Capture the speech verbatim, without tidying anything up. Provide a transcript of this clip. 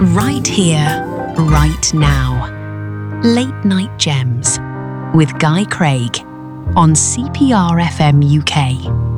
right here, right now. Late Night Gems with Guy Craig on C P R F M U K.